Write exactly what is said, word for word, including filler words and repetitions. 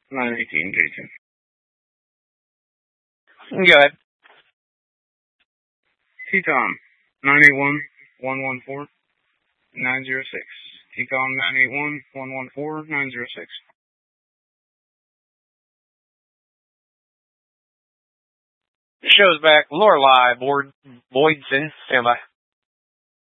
nine eighteen, Jason. Go ahead. T-Tom, nine eight one, one one four, nine zero six. T-Com, nine eight one, one one four, nine zero six. The show's back. Lorelei Boyd, Boydson, stand by.